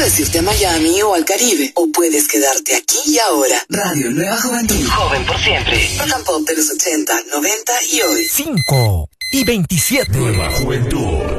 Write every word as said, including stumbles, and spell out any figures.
Puedes irte a Miami o al Caribe, o puedes quedarte aquí y ahora. Radio Nueva Juventud. Joven por siempre. Rock and pop de los ochenta, noventa y hoy. cinco y veintisiete. Nueva Juventud.